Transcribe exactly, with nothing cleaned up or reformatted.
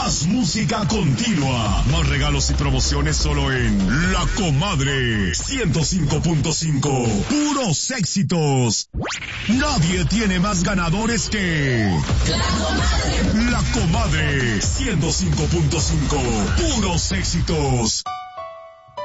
Más música continua. Más regalos y promociones solo en La Comadre ciento cinco punto cinco. Puros éxitos. Nadie tiene más ganadores que La Comadre. La Comadre ciento cinco punto cinco. Puros éxitos.